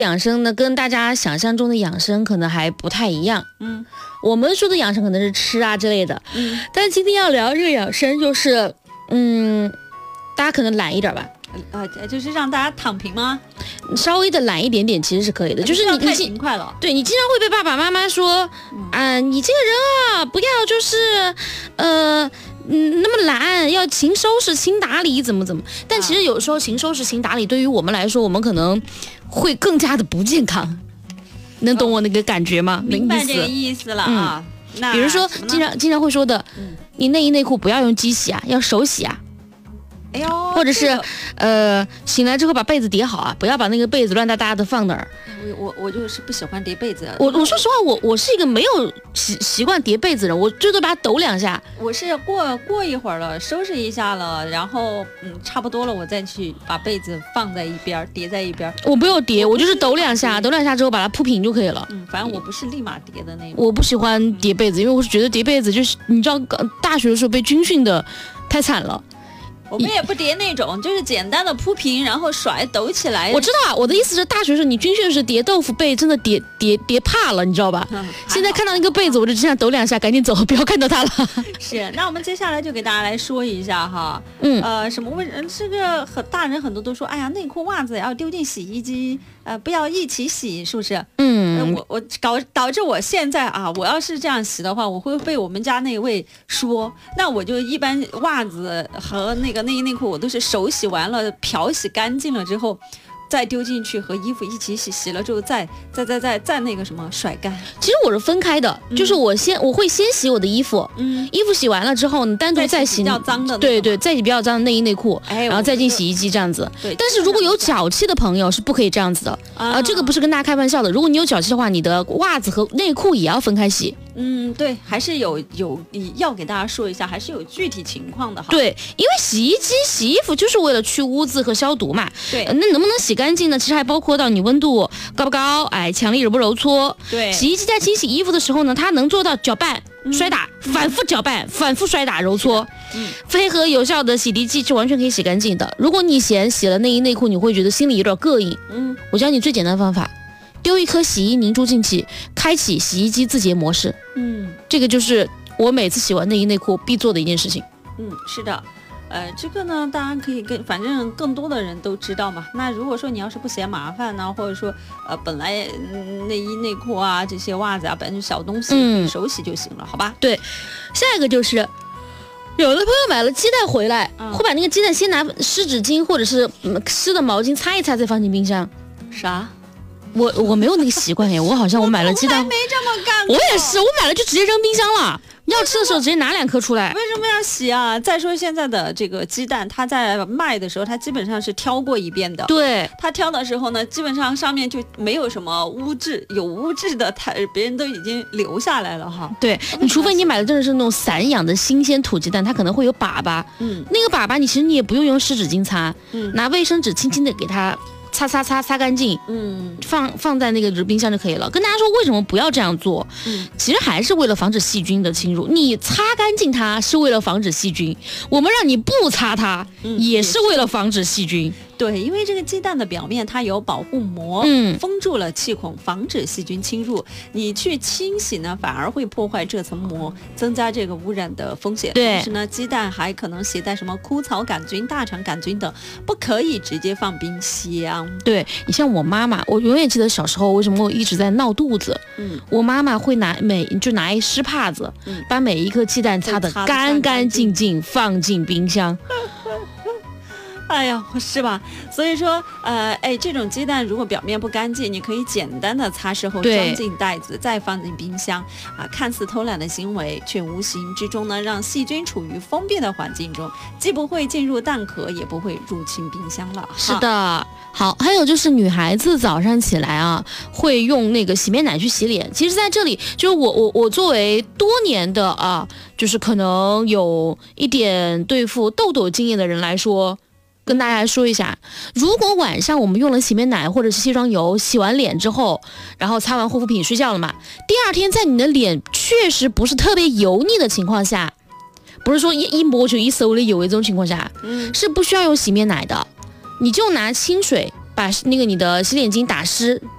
养生呢，跟大家想象中的养生可能还不太一样。我们说的养生可能是吃啊之类的。但是今天要聊这个养生，就是大家可能懒一点吧。 就是让大家躺平吗？ 稍微的懒一点点其实是可以的，就是你太勤快了。 对，你经常会被爸爸妈妈说，你这个人啊，不要就是那么懒，要勤收拾勤打理，怎么。但其实有时候勤收拾勤打理对于我们来说，我们可能会更加的不健康。能懂我那个感觉吗？ 明白这个意思了啊。那比如说经常会说的，你内衣内裤不要用机洗啊，要手洗啊。 哎呦， 或者是醒来之后把被子叠好啊，不要把那个被子乱搭搭的放那儿。 我就是不喜欢叠被子。 我说实话，我是一个没有习惯叠被子的人，我最多把它抖两下。 我是过一会儿了，收拾一下了，然后差不多了，我再去把被子放在一边，叠在一边。 我没有叠，我就是抖两下，抖两下之后把它铺平就可以了。 反正我不是立马叠的那种。 我不喜欢叠被子，因为我是觉得叠被子就是你知道，大学的时候被军训的太惨了。 我们也不叠那种，就是简单的铺平，然后甩抖起来。 我知道，我的意思是，大学时候你军训时叠豆腐被，真的叠怕了，你知道吧？现在看到那个被子，我就只想抖两下，赶紧走，不要看到它了。 是，那我们接下来就给大家来说一下哈，什么这个大人很多都说，哎呀，内裤袜子要丢进洗衣机，不要一起洗，是不是？我导致我现在啊，我要是这样洗的话，我会被我们家那位说，那我就一般袜子和那个内衣内裤我都是手洗完了，漂洗干净了之后再丢进去和衣服一起洗，洗了之后再那个什么甩干。 其实我是分开的，就是我会先洗我的衣服，衣服洗完了之后，你单独再洗比较脏的， 对，再洗比较脏的内衣内裤，然后再进洗衣机这样子。 对， 但是如果有脚气的朋友是不可以这样子的这个不是跟大家开玩笑的。如果你有脚气的话，你的袜子和内裤也要分开洗。 对，还是有要给大家说一下，还是有具体情况的哈。 对，因为洗衣机洗衣服就是为了去污渍和消毒嘛。 对， 那能不能洗干净呢？其实还包括到你温度高不高，强力揉不揉搓。 对， 洗衣机在清洗衣服的时候呢，它能做到搅拌、摔打、反复搅拌、反复摔打、揉搓。配合有效的洗涤剂是完全可以洗干净的。如果你嫌洗了内衣内裤你会觉得心里有点膈应，我教你最简单的方法。丢一颗洗衣凝珠进去，开启洗衣机自洁模式。这个就是我每次洗完内衣内裤必做的一件事情。 是的，这个呢，大家可以反正更多的人都知道嘛。那如果说你要是不嫌麻烦呢，或者说本来内衣内裤啊这些袜子啊本来就小东西，手洗就行了，好吧？ 对，下一个就是有的朋友买了鸡蛋回来，会把那个鸡蛋先拿湿纸巾或者是湿的毛巾擦一擦，再放进冰箱。 啥？ 我没有那个习惯耶，我好像我买了鸡蛋， 没这么干过。 我也是，我买了就直接扔冰箱了。要吃的时候直接拿2颗出来。 为什么要洗啊？再说现在的这个鸡蛋，它在卖的时候，它基本上是挑过一遍的。 对， 它挑的时候呢，基本上上面就没有什么污渍，有污渍的，别人都已经留下来了哈。 对，你除非你买的真的是那种散养的新鲜土鸡蛋，它可能会有粑粑。那个粑粑其实你也不用湿纸巾擦，拿卫生纸轻轻的给它擦干净，放在那个冰箱就可以了。跟大家说为什么不要这样做，其实还是为了防止细菌的侵入。你擦干净它是为了防止细菌，我们让你不擦它，也是为了防止细菌。 对，因为这个鸡蛋的表面它有保护膜，封住了气孔，防止细菌侵入。你去清洗呢，反而会破坏这层膜，增加这个污染的风险。 对， 同时呢，鸡蛋还可能携带什么枯草杆菌、大肠杆菌等，不可以直接放冰箱。 对，你像我妈妈，我永远记得小时候为什么我一直在闹肚子。我妈妈会拿一湿帕子，把每一颗鸡蛋擦得干干净净，放进冰箱。 哎呀，是吧？所以说，这种鸡蛋如果表面不干净，你可以简单的擦拭后装进袋子，再放进冰箱。看似偷懒的行为，却无形之中呢，让细菌处于封闭的环境中，既不会进入蛋壳，也不会入侵冰箱了。 是的。好，还有就是女孩子早上起来啊，会用那个洗面奶去洗脸。其实在这里，就是我作为多年的就是可能有一点对付痘痘经验的人来说，跟大家说一下，如果晚上我们用了洗面奶或者是卸妆油，洗完脸之后，然后擦完护肤品睡觉了嘛，第二天在你的脸确实不是特别油腻的情况下，不是说一摸就一手里有一种情况下，是不需要用洗面奶的。你就拿清水把那个你的洗脸巾打湿。